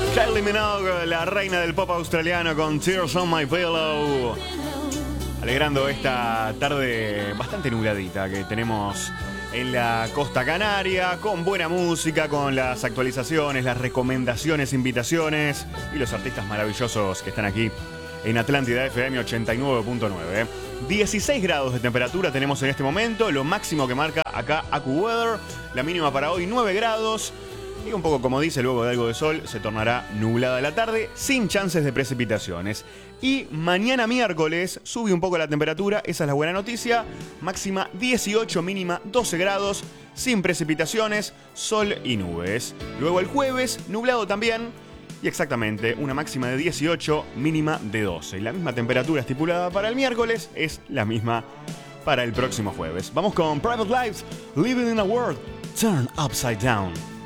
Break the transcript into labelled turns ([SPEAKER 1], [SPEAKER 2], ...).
[SPEAKER 1] Kylie Minogue, la reina del pop australiano, con Tears on My Pillow. Alegrando esta tarde bastante nubladita que tenemos en la costa canaria, con buena música, con las actualizaciones, las recomendaciones, invitaciones y los artistas maravillosos que están aquí en Atlántida FM 89.9. 16 grados de temperatura tenemos en este momento, lo máximo que marca acá AccuWeather. La mínima para hoy 9 grados. Y un poco como dice, luego de algo de sol, se tornará nublada la tarde, sin chances de precipitaciones. Y mañana miércoles sube un poco la temperatura, esa es la buena noticia. Máxima 18, mínima 12 grados, sin precipitaciones, sol y nubes. Luego el jueves, nublado también, y exactamente una máxima de 18, mínima de 12. Y la misma temperatura estipulada para el miércoles es la misma para el próximo jueves. Vamos con Private Lives, Living in a World Turned Upside Down.